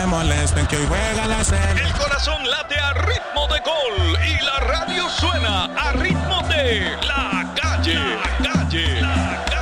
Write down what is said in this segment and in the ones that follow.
molesten que hoy juega la serie. El corazón late a ritmo de gol y la radio suena a ritmo de La Calle. La Calle. La Calle.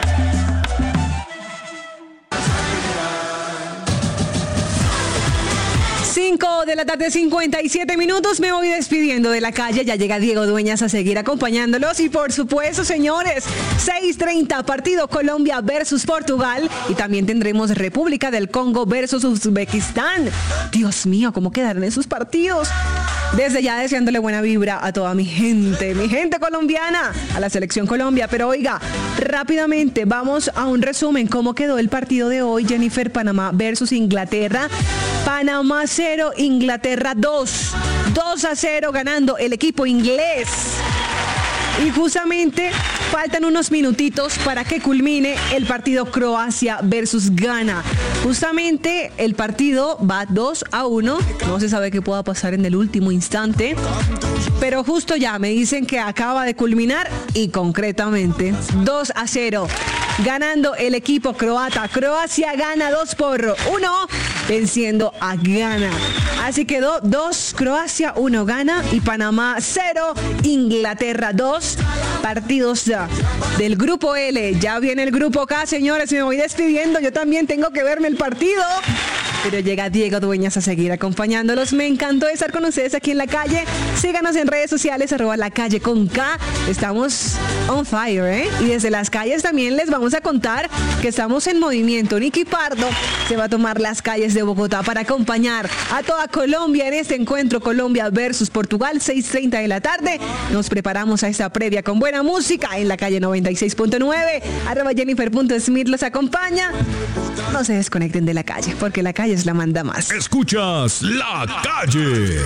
5 de la tarde, 57 minutos. Me voy despidiendo de La Calle. Ya llega Diego Dueñas a seguir acompañándolos. Y por supuesto, señores, 6:30, partido Colombia versus Portugal. Y también tendremos República del Congo versus Uzbekistán. Dios mío, ¿cómo quedarán esos partidos? Desde ya deseándole buena vibra a toda mi gente colombiana, a la selección Colombia. Pero oiga, rápidamente vamos a un resumen. ¿Cómo quedó el partido de hoy, Jennifer? Panamá versus Inglaterra. Panamá 0, Inglaterra 2. 2-0 ganando el equipo inglés. Y justamente faltan unos minutitos para que culmine el partido Croacia versus Ghana. Justamente el partido va 2-1. No se sabe qué pueda pasar en el último instante. Pero justo ya me dicen que acaba de culminar y concretamente 2-0. Ganando el equipo croata. Croacia gana 2-1, venciendo a Ghana. Así quedó 2 Croacia, 1 Ghana y Panamá 0, Inglaterra 2. Partidos del grupo L. Ya viene el grupo K, señores. Me voy despidiendo. Yo también tengo que verme el partido. Pero llega Diego Dueñas a seguir acompañándolos. Me encantó estar con ustedes aquí en La Calle. Síganos en redes sociales, @lacalle con K. Estamos on fire, ¿eh? Y desde las calles también les vamos a contar que estamos en movimiento. Nicky Pardo se va a tomar las calles de Bogotá para acompañar a toda Colombia en este encuentro Colombia versus Portugal, 6:30 de la tarde. Nos preparamos a esta previa con buena música en La Calle 96.9. @Jennifer.Smith los acompaña. No se desconecten de La Calle, porque La Calle es la manda más. Escuchas La Calle.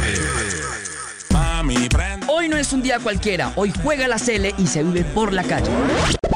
Mami, prende. Hoy no es un día cualquiera, hoy juega la Sele y se vive por La Calle.